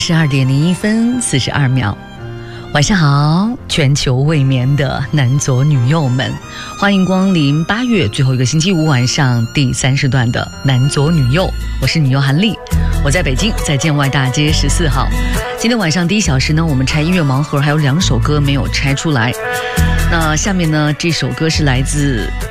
12:01:42，晚上好，全球未眠的男左女右们，欢迎光临8月最后一个星期五晚上第3时段的男左女右，我是女右韩丽，我在北京，在建外大街14号。今天晚上第1小时呢，我们拆音乐盲盒，还有2首歌没有拆出来。那下面呢，这首歌是来自